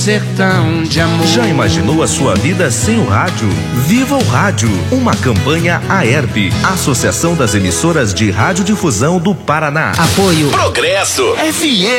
sertão de amor. Já imaginou a sua vida sem o rádio? Viva o Rádio, uma campanha AERB, Associação das Emissoras de Radiodifusão do Paraná. Apoio Progresso FM.